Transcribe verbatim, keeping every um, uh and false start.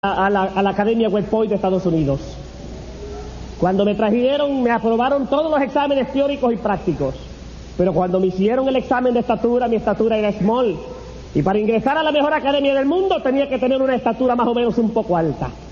A la, a la Academia West Point de Estados Unidos. Cuando me trajeron, me aprobaron todos los exámenes teóricos y prácticos, pero cuando me hicieron el examen de estatura, mi estatura era small, y para ingresar a la mejor academia del mundo tenía que tener una estatura más o menos un poco alta.